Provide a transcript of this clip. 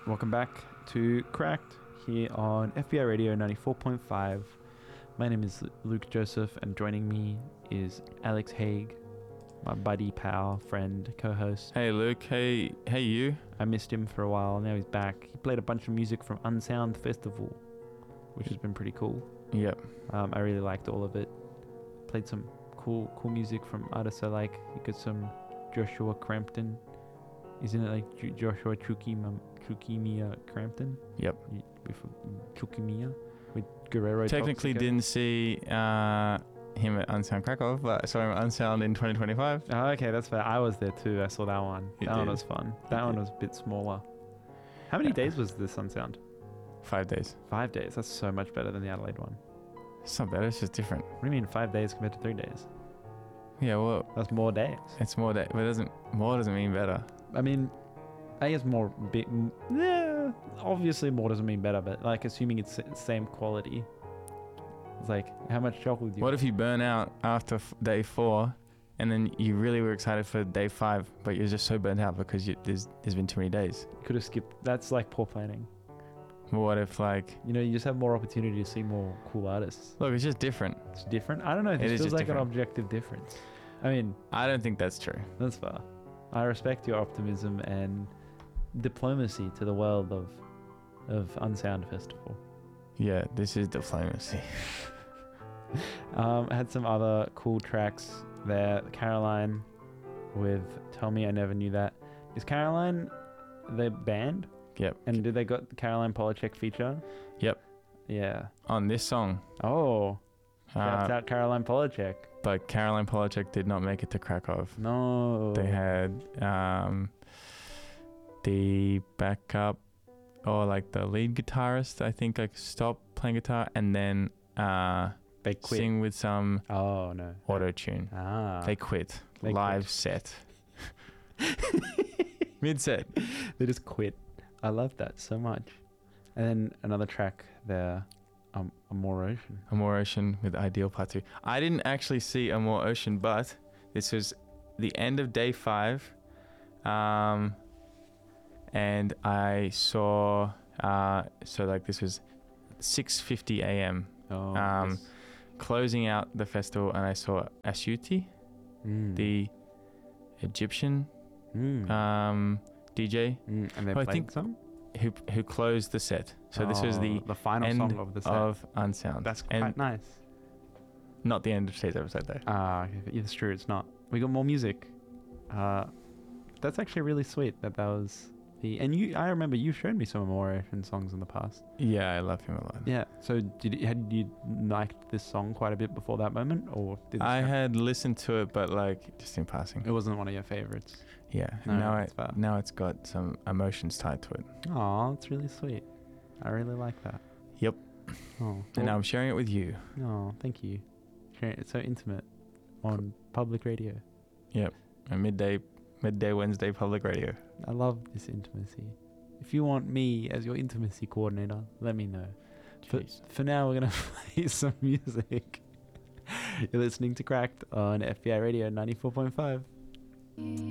Welcome back to Cracked here on FBI Radio 94.5. My name is Luke Joseph, and joining me is Alex Haig, my buddy, pal, friend, co-host. Hey Luke, hey you. I missed him for a while, now he's back. He played a bunch of music from Unsound Festival, which has been pretty cool. Yep. I really liked all of it. Played some cool music from artists I like. You got some Joshua Crampton. Isn't it like Joshua Chukimia Crampton? Yep. Chukimia with Guerrero. Technically Toxico. didn't see him at Unsound Krakow, but I saw him at Unsound in 2025. Oh, okay, that's fair. I was there too. I saw that one. You That one did. was fun. That one was a bit smaller. How many days was this Unsound? 5 days. 5 days. That's so much better than the Adelaide one. It's not better, it's just different. What do you mean 5 days compared to 3 days? Yeah, well, That's more days. it's more day, but more doesn't mean better. I mean, I guess more. Yeah, obviously more doesn't mean better, but like assuming it's same quality. It's like how much chocolate do you? What if you burn out after day 4, and then you really were excited for day 5, but you're just so burnt out because there's been too many days? could have skipped? That's like poor planning. But what if You know, you just have more opportunity to see more cool artists. look, it's just different. It's different. I don't know. It This is feels just like an different. objective difference. I mean, I don't think that's true. that's fair. I respect your optimism and diplomacy to the world of Unsound Festival. Yeah, this is diplomacy. I had some other cool tracks there. Caroline with Tell Me I Never Knew That. Is Caroline the band? Yep. And did they got the Caroline Polachek feature? Yep. Yeah. On this song. Oh, shouts Uh, out Caroline Polachek. but Caroline Polachek did not make it to Krakow. No. They had the backup, or like the lead guitarist, I think, like stopped playing guitar and then They quit. sing with some Oh, no. auto tune. Ah. They quit. They Live quit. set. Mid set. They just quit. I love that so much. And then another track there, Amore Ocean. Amore Ocean with Ideal Part 2. I didn't actually see Amore Ocean, but this was the end of day 5. And I saw, so like this was 6:50 a.m. Oh, yes. Closing out the festival, and I saw Ashuti, the Egyptian DJ, And they I played think some? who closed the set. So this was the final end song of the set. of Unsound. That's quite and nice. not the end of today's episode though. Okay, it's true. It's not. We got more music. That's actually really sweet. That was the. And I remember you showed me some Amore Ocean songs in the past. Yeah, I love him a lot. Yeah. So had you liked this song quite a bit before that moment, or did I had listened to it, but like just in passing. it wasn't one of your favorites? Yeah. No, now that's fair. now it's got some emotions tied to it. Oh, that's really sweet. I really like that. Yep. Oh, And now I'm sharing it with you. oh, thank you. It's so intimate on public radio. Yep. A midday Wednesday public radio. I love this intimacy. If you want me as your intimacy coordinator, let me know. Jeez. For now, we're going to play some music. You're listening to Cracked on FBI Radio 94.5.